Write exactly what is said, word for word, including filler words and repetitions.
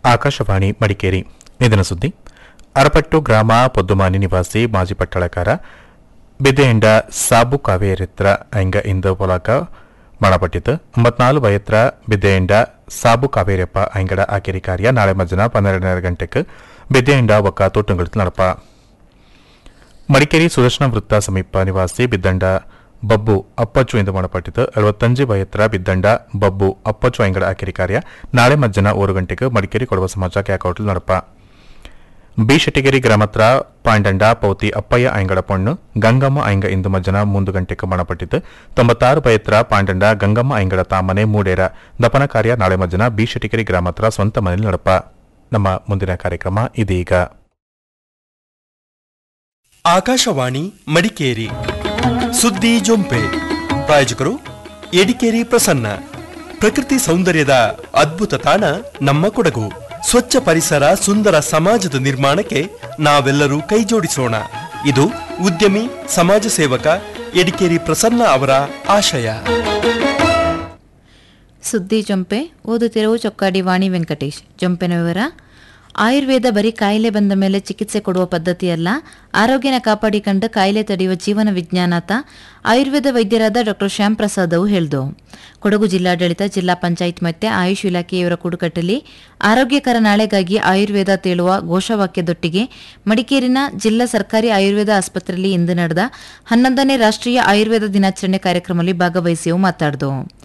ಆಕಾಶವಾಣಿ ಮಡಿಕೇರಿ ನಿಧನ ಸುದ್ದಿ. ಅರಪಟ್ಟು ಗ್ರಾಮ ಪೊದ್ದುಮಾನಿ ನಿವಾಸಿ ಮಾಜಿ ಪಟ್ಟಳಕಾರ ಬಿದ್ದೆಯಿಂದ ಸಾಬು ಕಾವೇರಿತ್ರ ಐಂಗ ಇಂದು ಪೊಲಕ ಮರಣಪಟ್ಟಿತು. ಎಂಬತ್ನಾಲ್ಕು ವಯತ್ರ ಬಿದ್ದೆಯಿಂದ ಸಾಬು ಕಾವೇರಿಯಪ್ಪ ಐಂಗಡ ಆಕೆರಿ ಕಾರ್ಯ ನಾಳೆ ಮಧ್ಯಾಹ್ನ ಪನ್ನೆರಡನೇ ಗಂಟೆಗೆ ಬಿದ್ದೆಯಿಂದ ಒಕ್ಕ ತೋಟಂಗಳತ್ತು ನಡಪ. ಮಡಿಕೇರಿ ಸುದರ್ಶನ ವೃತ್ತ ಸಮೀಪ ನಿವಾಸಿ ಬಿದ್ದಂಡ ಬಬ್ಬು ಅಪ್ಪಚ್ಚು ಎಂದು ಮರಣಪಟ್ಟಿತು. ಎಳುವತ್ತಂಜು ವಯತ್ರ ಬಿದ್ದಂಡ ಬಬ್ಬು ಅಪ್ಪಚ್ಚು ಐಂಗಡ ಆಕೆರಿ ಕಾರ್ಯ ನಾಳೆ ಮಧ್ಯಾಹ್ನ ಮೂರು ಗಂಟೆಗೆ ಮಡಿಕೇರಿ ಕೊಡುವ ಸಮಾಜ ಕ್ಯಾಕೌಟಲ್ ನಡಪ. ಬಿ ಶೆಟ್ಟಿಗೆರಿ ಗ್ರಾಮತ್ರ ಪಾಂಡಂಡ ಪೌತಿ ಅಪ್ಪಯ್ಯ ಐಂಗಡ ಪೊಣ್ಣು ಗಂಗಮ್ಮ ಐಂಗ ಇಂದು ಮಧ್ಯಾಹ್ನ ಮೂರು ಗಂಟೆಗೆ ಮರಣಪಟ್ಟಿತು. ತೊಂಬತ್ತಾರು ವಯತ್ರ ಪಾಂಡಂಡ ಗಂಗಮ್ಮ ಐಂಗಡ ತಾಮನೆ ಮೂಡೇರ ದಪನ ಕಾರ್ಯ ನಾಳೆ ಮಧ್ಯಾಹ್ನ ಬಿ ಶೆಟ್ಟಿಗೆರಿ ಗ್ರಾಮತ್ರ ಸ್ವಂತ ಮನೆಯಲ್ಲಿ ನಡಪ. ನಮ್ಮ ಮುಂದಿನ ಕಾರ್ಯಕ್ರಮ ಇದೀಗ. ಆಕಾಶವಾಣಿ ಮಡಿಕೇರಿ ಸುದ್ದಿ ಜೊಂಪೆ. ಪ್ರಾಯೋಜಕರು ಎಡಿಕೇರಿ ಪ್ರಸನ್ನ. ಪ್ರಕೃತಿ ಸೌಂದರ್ಯದ ಅದ್ಭುತ ತಾಣ ನಮ್ಮ ಕೊಡಗು. ಸ್ವಚ್ಛ ಪರಿಸರ, ಸುಂದರ ಸಮಾಜದ ನಿರ್ಮಾಣಕ್ಕೆ ನಾವೆಲ್ಲರೂ ಕೈಜೋಡಿಸೋಣ. ಇದು ಉದ್ಯಮಿ ಸಮಾಜ ಸೇವಕ ಎಡಿಕೇರಿ ಪ್ರಸನ್ನ ಅವರ ಆಶಯ. ಸುದ್ದಿ ಜೊಂಪೆ ಓದುತ್ತಿರುವ ಚೊಕ್ಕಾಡಿ ವಾಣಿ ವೆಂಕಟೇಶ್. ಜೊಂಪೆನ ವಿವರ: ಆಯುರ್ವೇದ ಬರೀ ಕಾಯಿಲೆ ಬಂದ ಮೇಲೆ ಚಿಕಿತ್ಸೆ ಕೊಡುವ ಪದ್ಧತಿಯಲ್ಲ, ಆರೋಗ್ಯನ ಕಾಪಾಡಿಕೊಂಡು ಕಾಯಿಲೆ ತಡೆಯುವ ಜೀವನ ವಿಜ್ಞಾನತ ಆಯುರ್ವೇದ ವೈದ್ಯರಾದ ಡಾಕ್ಟರ್ ಶ್ಯಾಮ್ ಪ್ರಸಾದ್ ಅವು ಹೇಳಿದು. ಕೊಡಗು ಜಿಲ್ಲಾಡಳಿತ, ಜಿಲ್ಲಾ ಪಂಚಾಯತ್ ಮತ್ತೆ ಆಯುಷ್ ಇಲಾಖೆಯವರ ಕೂಡುಕಟ್ಟಲಿ ಆರೋಗ್ಯಕರ ನಾಳೆಗಾಗಿ ಆಯುರ್ವೇದ ತೇಳುವ ಘೋಷವಾಕ್ಯದೊಟ್ಟಿಗೆ ಮಡಿಕೇರಿನ ಜಿಲ್ಲಾ ಸರ್ಕಾರಿ ಆಯುರ್ವೇದ ಆಸ್ಪತ್ರೆಯಲ್ಲಿ ಇಂದು ನಡೆದ ಹನ್ನೊಂದನೇ ರಾಷ್ಟ್ರೀಯ ಆಯುರ್ವೇದ ದಿನಾಚರಣೆ ಕಾರ್ಯಕ್ರಮದಲ್ಲಿ ಭಾಗವಹಿಸಿ ಮಾತಾಡಿದು.